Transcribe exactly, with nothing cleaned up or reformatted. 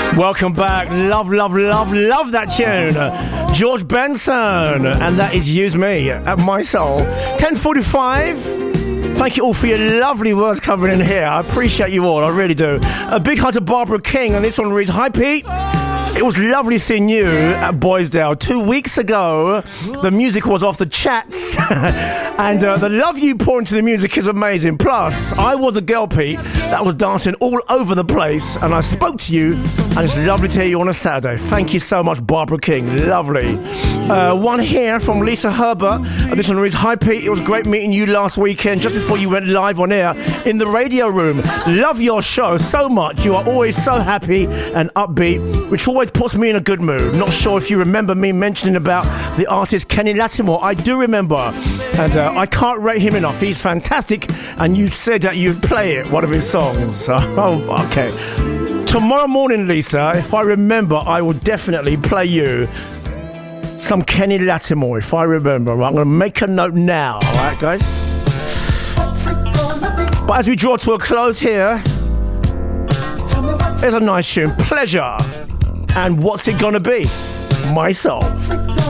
Welcome back. Love, love, love, love that tune. George Benson. And that is Use Me at My Soul. ten forty-five. Thank you all for your lovely words coming in here. I appreciate you all. I really do. A big hi to Barbara King. And this one reads, Hi, Pete. It was lovely seeing you at Boysdale two weeks ago. The music was off the chats. And uh, the love you pour into the music is amazing. Plus, I was a girl, Pete, that was dancing all over the place. And I spoke to you. And it's lovely to hear you on a Saturday. Thank you so much, Barbara King. Lovely. Uh, one here from Lisa Herbert. Uh, this one reads, Hi, Pete. It was great meeting you last weekend, just before you went live on air in the radio room. Love your show so much. You are always so happy and upbeat, which always puts me in a good mood. Not sure if you remember me mentioning about the artist Kenny Lattimore. I do remember, and uh, I can't rate him enough. He's fantastic, and you said that you'd play it, one of his songs. Oh, okay. Tomorrow morning, Lisa, if I remember, I will definitely play you some Kenny Lattimore, if I remember. I'm going to make a note now, all right, guys? But as we draw to a close here, there's a nice tune, Pleasure. And what's it gonna be? My Soul.